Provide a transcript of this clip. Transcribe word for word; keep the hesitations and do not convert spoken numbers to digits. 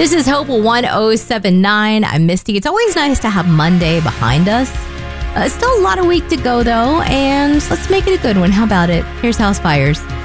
This is Hope one oh seven nine. I'm Misty. It's always nice to have Monday behind us. Uh, still a lot of week to go, though, and let's make it a good one. How about it? Here's House Fires.